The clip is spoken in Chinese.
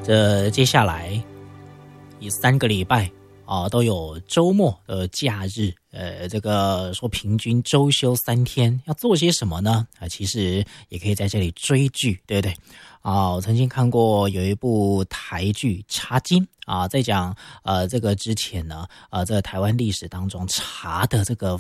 这接下来以3个礼拜都有周末的假日，这个说平均周休3天，要做些什么呢？其实也可以在这里追剧，对不对？我曾经看过有一部台剧《茶金》在讲这个之前呢，这个台湾历史当中茶的这个